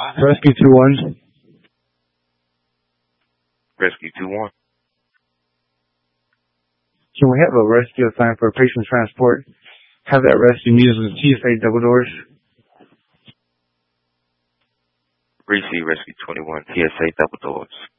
Rescue 2-1. Rescue 2-1. Can we have a rescue assigned for patient transport? Have that rescue meet us with TSA double doors. Receive Rescue 21, TSA double doors.